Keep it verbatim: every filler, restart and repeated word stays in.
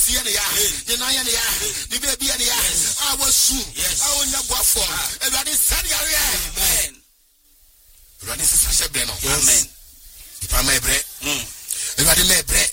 tiene ya the nine ya the baby ya I was soon I will not go for everybody said amen everybody says amen if I may bread everybody may bread